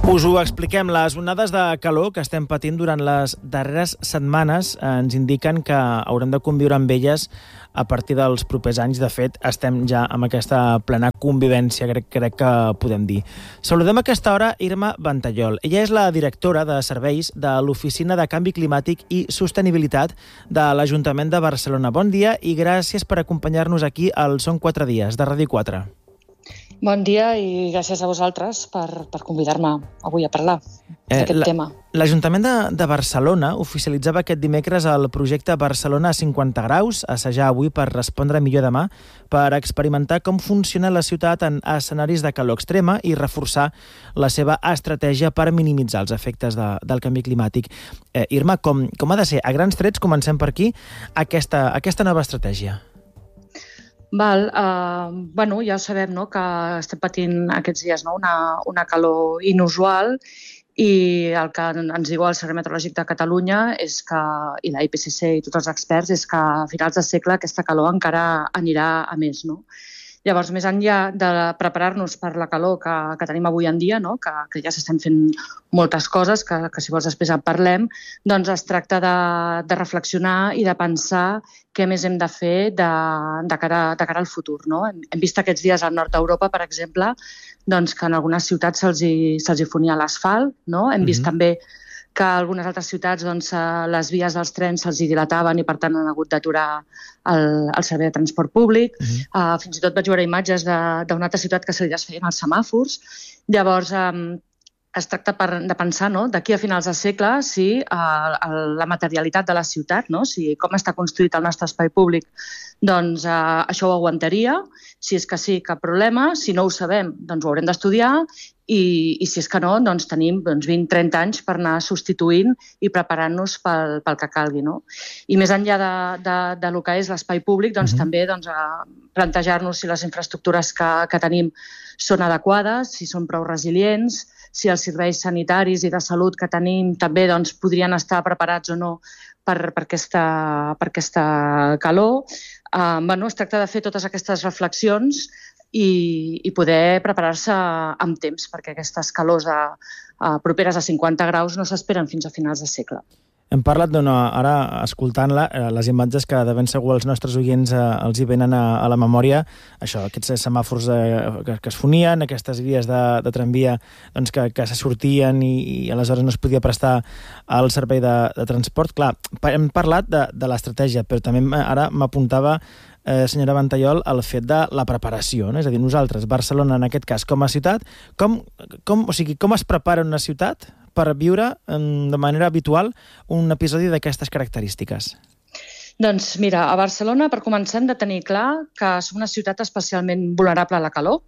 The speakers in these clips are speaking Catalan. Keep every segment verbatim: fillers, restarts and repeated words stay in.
Us ho expliquem. Les onades de calor que estem patint durant les darreres setmanes ens indiquen que haurem de conviure amb elles a partir dels propers anys. De fet, estem ja amb aquesta plena convivència, crec, crec que podem dir. Saludem a aquesta hora Irma Ventallol. Ella és la directora de serveis de l'Oficina de Canvi Climàtic i Sostenibilitat de l'Ajuntament de Barcelona. Bon dia i gràcies per acompanyar-nos aquí al Són quatre dies, de Ràdio quatre. Bon dia i gràcies a vosaltres per, per convidar-me avui a parlar d'aquest eh, tema. L'Ajuntament de, de Barcelona oficialitzava aquest dimecres el projecte Barcelona a cinquanta graus, assajar avui per respondre millor demà, per experimentar com funciona la ciutat en escenaris de calor extrema i reforçar la seva estratègia per minimitzar els efectes de, del canvi climàtic. Eh, Irma, com, com ha de ser? A grans trets, comencem per aquí, aquesta, aquesta nova estratègia. Val, uh, bueno, ja sabem, no, que estem patint aquests dies, no, una, una calor inusual i el que ens diu el Servei Meteorològic de Catalunya és que, i la I P C C i tots els experts, és que a finals de segle aquesta calor encara anirà a més, no? Llavors, més enllà de preparar-nos per la calor que, que tenim avui en dia, no? que, que ja s'estan fent moltes coses, que, que si vols després en parlem, doncs es tracta de, de reflexionar i de pensar què més hem de fer de, de, cara, de cara al futur. No? Hem, hem vist aquests dies al nord d'Europa, per exemple, doncs que en algunes ciutats se'ls hi, se'ls hi fonia l'asfalt. No? Hem vist mm-hmm. també que a algunes altres ciutats doncs, les vies dels trens se'ls hi dilataven i, per tant, han hagut d'aturar el, el servei de transport públic. Uh-huh. Uh, fins i tot vaig veure imatges d'una altra ciutat que se li desfeien els semàfors. Llavors, um, es tracta per, de pensar, no?, d'aquí a finals de segle si uh, la materialitat de la ciutat, no?, si com està construït el nostre espai públic, doncs uh, això ho aguantaria. Si és que sí, cap problema. Si no ho sabem, doncs ho haurem d'estudiar. I, i si és que no, doncs tenim doncs, vint a trenta anys per anar substituint i preparant-nos pel, pel que calgui. No? I més enllà de, de, de lo que és l'espai públic, doncs uh-huh. també doncs, plantejar-nos si les infraestructures que, que tenim són adequades, si són prou resilients, si els serveis sanitaris i de salut que tenim també doncs, podrien estar preparats o no per, per, aquesta, per aquesta calor. Uh, bueno, es tracta de fer totes aquestes reflexions i, i poder preparar-se amb temps, perquè aquestes calors a, a properes a cinquanta graus no s'esperen fins a finals de segle. Hem parlat d'una... Ara, escoltant-la, eh, les imatges que de ben segur els nostres oients eh, els hi venen a, a la memòria, això, aquests semàfors eh, que, que es fonien, aquestes vies de, de tramvia doncs, que, que se sortien i, i aleshores no es podia prestar al servei de, de transport. Clar, hem parlat de, de l'estratègia, però també ara m'apuntava Eh, senyora Ventallol, el fet de la preparació, no? És a dir, nosaltres, Barcelona, en aquest cas, com a ciutat, com, com, o sigui, com es prepara una ciutat per viure eh, de manera habitual un episodi d'aquestes característiques? Doncs mira, a Barcelona, per començar, hem de tenir clar que som una ciutat especialment vulnerable a la calor.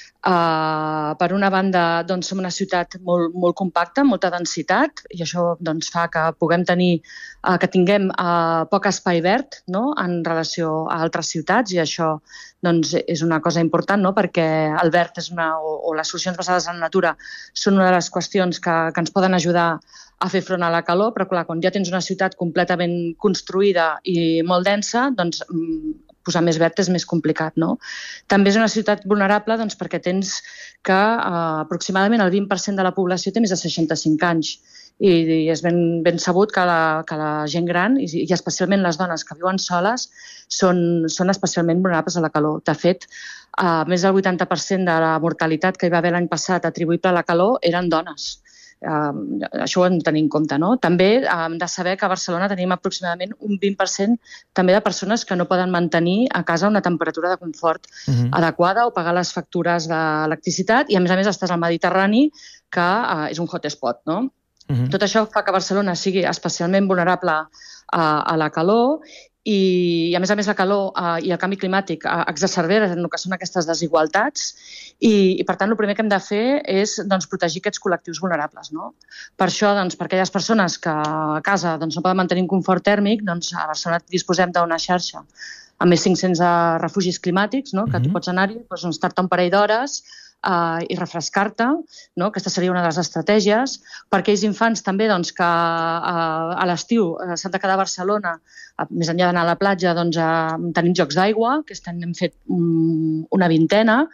Uh, per una banda, doncs, som una ciutat molt, molt compacta, molta densitat, i això doncs, fa que puguem tenir, uh, que tinguem uh, poc espai verd, no?, en relació a altres ciutats, i això doncs, és una cosa important, no?, perquè el verd és una, o, o les solucions basades en la natura són una de les qüestions que, que ens poden ajudar a fer front a la calor, però clar, quan ja tens una ciutat completament construïda i molt densa, doncs posar més verd és més complicat, no? També és una ciutat vulnerable doncs, perquè tens que eh, aproximadament el vint per cent de la població té més de seixanta-cinc anys i, i és ben, ben sabut que la, que la gent gran, i, i especialment les dones que viuen soles, són, són especialment vulnerables a la calor. De fet, eh, més del vuitanta per cent de la mortalitat que hi va haver l'any passat atribuïble a la calor eren dones. Uh, això ho hem de tenir en compte, no? També uh, hem de saber que a Barcelona tenim aproximadament un vint per cent també de persones que no poden mantenir a casa una temperatura de confort uh-huh. adequada o pagar les factures d'electricitat, i a més a més estàs al Mediterrani, que uh, és un hotspot, no? Uh-huh. Tot això fa que Barcelona sigui especialment vulnerable a, a la calor, i a més a més la calor eh, i el canvi climàtic eh, exacerben el que són aquestes desigualtats i, i per tant el primer que hem de fer és doncs, protegir aquests col·lectius vulnerables. No? Per això, doncs, per aquelles persones que a casa doncs, no poden mantenir un confort tèrmic, doncs, a Barcelona disposem d'una xarxa amb més cinc-cents refugis climàtics, no? que mm-hmm. tu pots anar-hi, doncs, estar-te un parell d'hores Uh, i refrescar-te, no? Aquesta seria una de les estratègies. Per aquells infants també doncs, que uh, a l'estiu uh, s'han de quedar a Barcelona, uh, més enllà d'anar a la platja, doncs, uh, tenim jocs d'aigua, que estan, hem fet um, una vintena,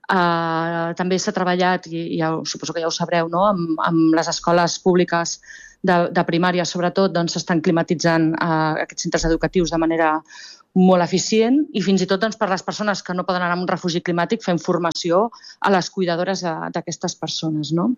Uh, també s'ha treballat, i ja, suposo que ja ho sabreu, no? amb, amb les escoles públiques de, de primària, sobretot, doncs s'estan climatitzant uh, aquests centres educatius de manera molt eficient i fins i tot doncs, per les persones que no poden anar a un refugi climàtic fem formació a les cuidadores d'aquestes persones. No?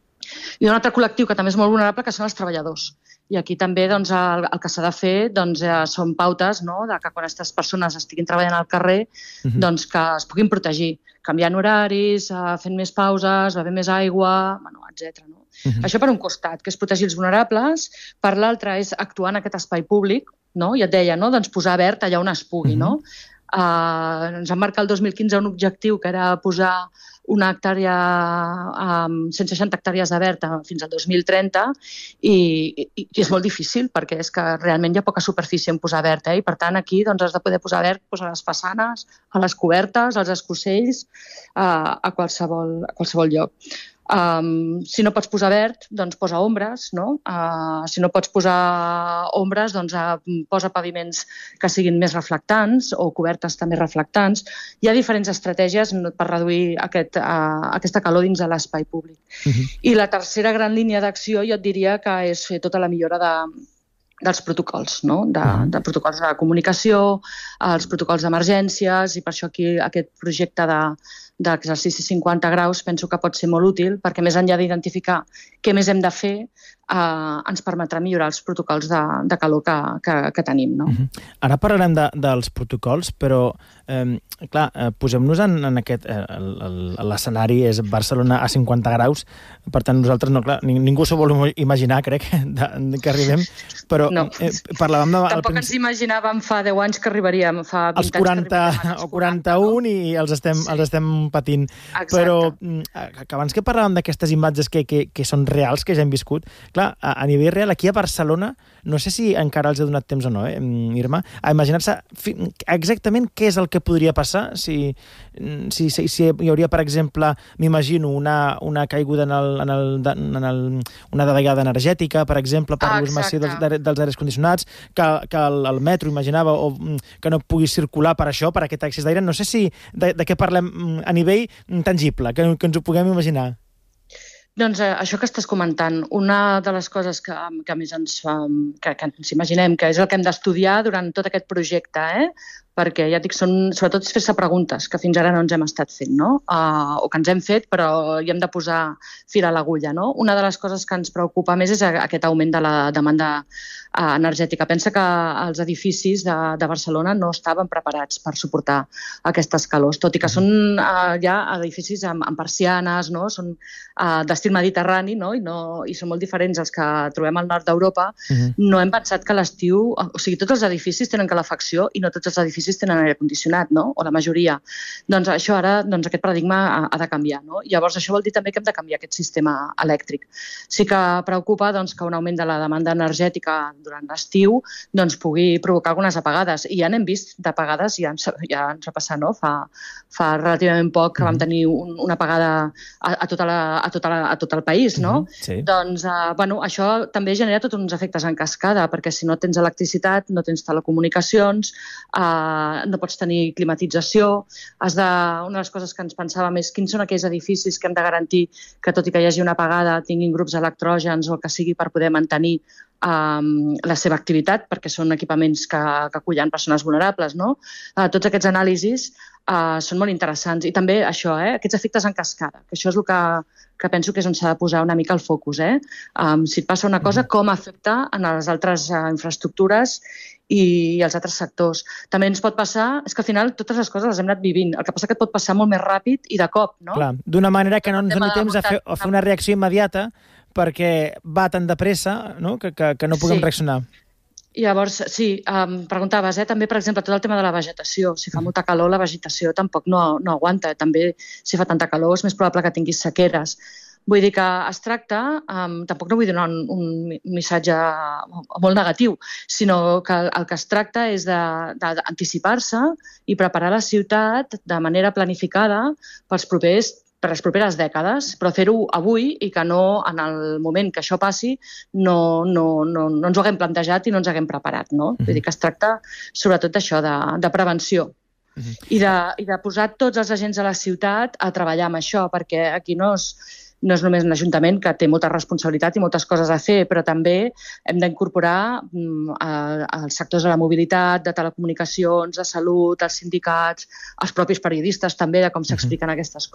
I un altre col·lectiu que també és molt vulnerable que són els treballadors. I aquí també doncs, el, el que s'ha de fer doncs, eh, són pautes, no? De que quan aquestes persones estiguin treballant al carrer uh-huh. doncs, que es puguin protegir, canviant horaris, eh, fent més pauses, bevent més aigua, bueno, etcètera. No? Uh-huh. Això per un costat, que és protegir els vulnerables, per l'altre és actuar en aquest espai públic, no? I et deia, no? Doncs posar verd allà on es pugui. Uh-huh. No? Uh, ens van marcar el dos mil quinze un objectiu que era posar una hectàrea, um, cent seixanta hectàrees de verd fins al dos mil trenta i, i, i és molt difícil perquè és que realment hi ha poca superfície en posar verd, eh? I per tant aquí doncs, has de poder posar verd doncs, a les façanes, a les cobertes, als escossells, uh, a, qualsevol, a qualsevol lloc. Um, si no pots posar verd, doncs posa ombres, no? Uh, si no pots posar ombres, doncs uh, posa paviments que siguin més reflectants o cobertes també reflectants. Hi ha diferents estratègies per reduir aquest, uh, aquesta calor dins de l'espai públic. Uh-huh. I la tercera gran línia d'acció jo et diria que és fer tota la millora de, dels protocols, no? de, de protocols de comunicació, els protocols d'emergències, i per això aquí aquest projecte de d'exercici cinquanta graus penso que pot ser molt útil perquè més enllà d'identificar què més hem de fer eh, ens permetrà millorar els protocols de, de calor que, que, que tenim. No? Uh-huh. Ara parlarem de, dels protocols, però eh, clar, eh, posem-nos en, en aquest... Eh, l'escenari és Barcelona a cinquanta graus, per tant nosaltres no, clar, ningú s'ho vol imaginar, crec, de, de que arribem, però no. eh, parlàvem de... Tampoc ens imaginàvem fa deu anys que arribaríem, fa vint els quaranta, anys que arribaríem. O quaranta-un, no? I els estem, sí. els estem patint. Exacte. Però que abans que parlàvem d'aquestes imatges que, que, que són reals, que ja hem viscut, clar, a, a nivell real, aquí a Barcelona, no sé si encara els he donat temps o no, eh, Irma, a imaginar-se exactament què és el que podria passar si, si, si, si hi hauria, per exemple, m'imagino, una, una caiguda en, el, en, el, en el, una davallada energètica, per exemple, per ah, l'ús massiu dels, dels aires condicionats, que, que el, el metro, imaginava, o que no pugui circular per això, per aquest excés d'aire. No sé si de, de què parlem a nivell tangible, que, que ens ho puguem imaginar. Doncs eh, això que estàs comentant, una de les coses que, que més ens, que, que ens imaginem, que és el que hem d'estudiar durant tot aquest projecte, eh? Perquè ja dic, són, sobretot fer-se preguntes que fins ara no ens hem estat fent, no? Uh, o que ens hem fet però hi hem de posar fil a l'agulla, no? Una de les coses que ens preocupa més és aquest augment de la demanda uh, energètica. Pensa que els edificis de, de Barcelona no estaven preparats per suportar aquestes calors, tot i que són uh, ja edificis amb, amb persianes, no? Són uh, d'estil mediterrani, no? I, no, i són molt diferents als que trobem al nord d'Europa. Uh-huh. No hem pensat que l'estiu... O sigui, tots els edificis tenen calefacció i no tots els edificis tenen aire condicionat, no? O la majoria. Doncs això ara, doncs aquest paradigma ha, ha de canviar, no? Llavors això vol dir també que hem de canviar aquest sistema elèctric. Sí que preocupa doncs, que un augment de la demanda energètica durant l'estiu doncs, pugui provocar algunes apagades. I ja n'hem vist d'apagades, ja, ja ens va passar, no? Fa, fa relativament poc que vam tenir un, una apagada a, a, tota la, a, tota la, a tot el país, no? Sí. Doncs, eh, bueno, això també genera tots uns efectes en cascada, perquè si no tens electricitat, no tens telecomunicacions, eh, no pots tenir climatització, has de... una de les coses que ens pensàvem és quins són aquells edificis que hem de garantir que tot i que hi hagi una apagada tinguin grups electrògens o el que sigui per poder mantenir um, la seva activitat, perquè són equipaments que, que acullen persones vulnerables, no? Uh, tots aquests anàlisis uh, són molt interessants. I també això, eh, aquests efectes en cascada, que això és el que, que penso que és on s'ha de posar una mica el focus. Eh? Um, si et passa una cosa, com afecta en les altres uh, infraestructures i els altres sectors. També ens pot passar, és que al final totes les coses les hem anat vivint, el que passa que et pot passar molt més ràpid i de cop, no? Clar, d'una manera que no ens doni temps a fer, a fer una reacció immediata perquè va tan de pressa, no? que, que, que no puguem sí. reaccionar. I llavors, sí, um, preguntaves, eh? també, per exemple, tot el tema de la vegetació. Si fa molta calor, la vegetació tampoc no, no aguanta. També, si fa tanta calor, és més probable que tinguis sequeres. Vull dir que es tracta, um, tampoc no vull donar un, un missatge molt negatiu, sinó que el, el que es tracta és d'anticipar-se i preparar la ciutat de manera planificada pels propers, per les properes dècades, però fer-ho avui i que no, en el moment que això passi, no, no, no, no ens ho haguem plantejat i no ens haguem preparat. No? Vull dir que es tracta sobretot d'això, de, de prevenció. Uh-huh. I, de, I de posar tots els agents de la ciutat a treballar amb això, perquè aquí no és, no és només un ajuntament que té molta responsabilitat i moltes coses a fer, però també hem d'incorporar els sectors de la mobilitat, de telecomunicacions, de salut, els sindicats, els propis periodistes també, de com s'expliquen uh-huh. aquestes coses.